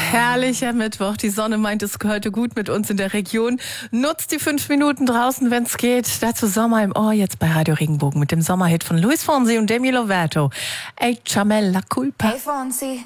Herrlicher Mittwoch. Die Sonne meint es heute gut mit uns in der Region. Nutzt die 5 Minuten draußen, wenn es geht. Dazu Sommer im Ohr jetzt bei Radio Regenbogen mit dem Sommerhit von Luis Fonsi und Demi Lovato. Ey, Chamel la culpa. Hey Fonsi,